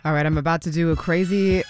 All right, I'm about to do a crazy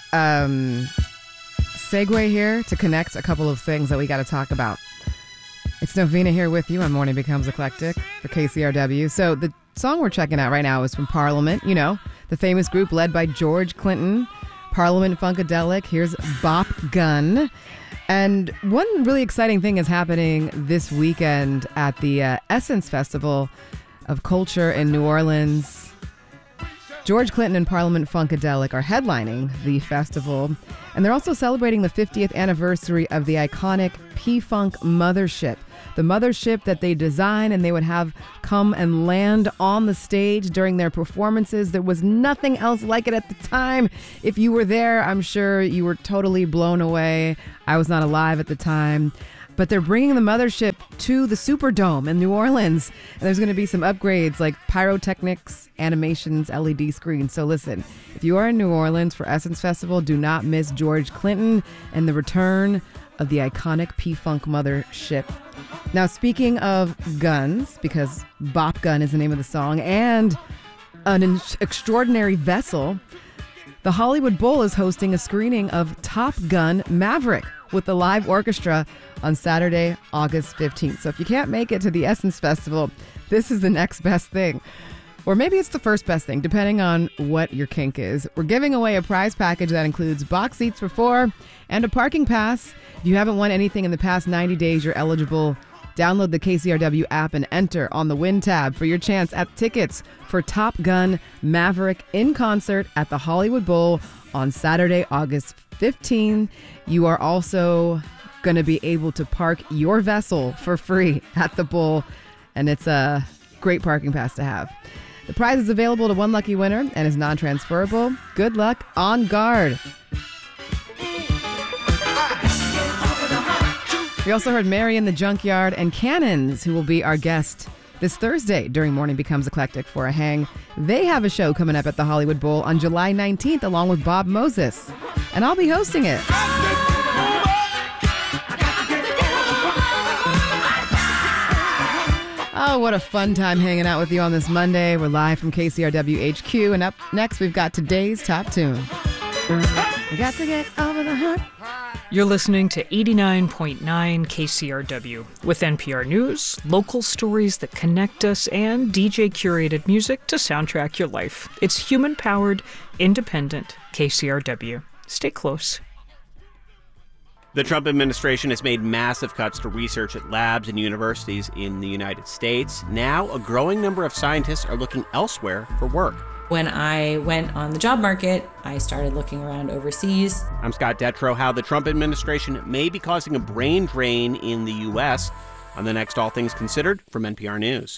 segue here to connect a couple of things that we got to talk about. It's Novena here with you on Morning Becomes Eclectic for KCRW. So the song we're checking out right now is from Parliament, you know, the famous group led by George Clinton, Parliament Funkadelic. Here's Bop Gun. And one really exciting thing is happening this weekend at the Essence Festival of Culture in New Orleans. George Clinton and Parliament Funkadelic are headlining the festival, and they're also celebrating the 50th anniversary of the iconic P-Funk mothership, the mothership that they designed and they would have come and land on the stage during their performances. There was nothing else like it at the time. If you were there, I'm sure you were totally blown away. I was not alive at the time. But they're bringing the mothership to the Superdome in New Orleans. And there's going to be some upgrades like pyrotechnics, animations, LED screens. So listen, if you are in New Orleans for Essence Festival, do not miss George Clinton and the return of the iconic P-Funk mothership. Now, speaking of guns, because Bop Gun is the name of the song, and an extraordinary vessel, the Hollywood Bowl is hosting a screening of Top Gun Maverick with the live orchestra on Saturday, August 15th. So if you can't make it to the Essence Festival, this is the next best thing. Or maybe it's the first best thing, depending on what your kink is. We're giving away a prize package that includes box seats for 4 and a parking pass. If you haven't won anything in the past 90 days, you're eligible. Download the KCRW app and enter on the Win tab for your chance at tickets for Top Gun Maverick in concert at the Hollywood Bowl on Saturday, August 15. You are also going to be able to park your vessel for free at the Bowl, and it's a great parking pass to have. The prize is available to one lucky winner and is non-transferable. Good luck on guard. We also heard Mary in the Junkyard and Cannons, who will be our guest this Thursday during Morning Becomes Eclectic for a hang. They have a show coming up at the Hollywood Bowl on July 19th along with Bob Moses, and I'll be hosting it. Oh, what a fun time hanging out with you on this Monday. We're live from KCRW HQ, and up next we've got today's top tune. We got to get over the hump. You're listening to 89.9 KCRW with NPR News, local stories that connect us, and DJ-curated music to soundtrack your life. It's human-powered, independent KCRW. Stay close. The Trump administration has made massive cuts to research at labs and universities in the United States. Now, a growing number of scientists are looking elsewhere for work. When I went on the job market, I started looking around overseas. I'm Scott Detrow. How the Trump administration may be causing a brain drain in the U.S. on the next All Things Considered from NPR News.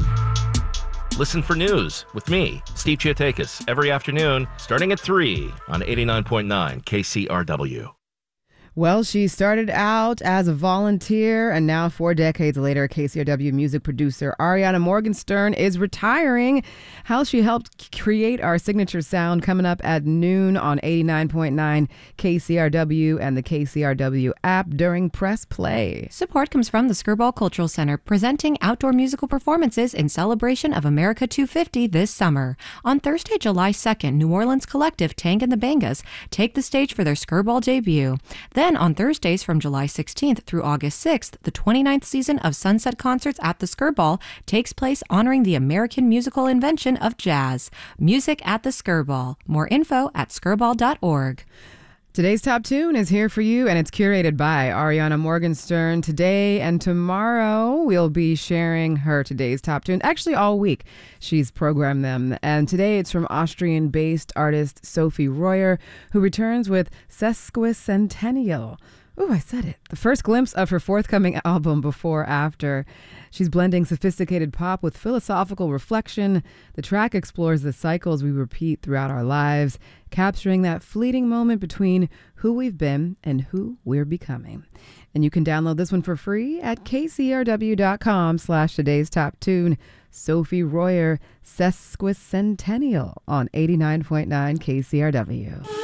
Listen for news with me, Steve Chiotakis, every afternoon starting at 3 on 89.9 KCRW. Well, she started out as a volunteer, and now 4 decades later, KCRW music producer Ariana Morgenstern is retiring. How she helped create our signature sound coming up at noon on 89.9 KCRW and the KCRW app during Press Play. Support comes from the Skirball Cultural Center, presenting outdoor musical performances in celebration of America 250 this summer. On Thursday, July 2nd, New Orleans collective Tank and the Bangas take the stage for their Skirball debut. Then on Thursdays from July 16th through August 6th, the 29th season of Sunset Concerts at the Skirball takes place honoring the American musical invention of jazz. Music at the Skirball. More info at skirball.org. Today's top tune is here for you, and it's curated by Ariana Morgenstern. Today and tomorrow, we'll be sharing her today's top tune. Actually, all week, she's programmed them. And today, it's from Austrian-based artist Sophie Royer, who returns with Sesquicentennial. Ooh, I said it. The first glimpse of her forthcoming album, Before After. She's blending sophisticated pop with philosophical reflection. The track explores the cycles we repeat throughout our lives, capturing that fleeting moment between who we've been and who we're becoming. And you can download this one for free at kcrw.com/today's top tune. Sophie Royer, Sesquicentennial on 89.9 KCRW.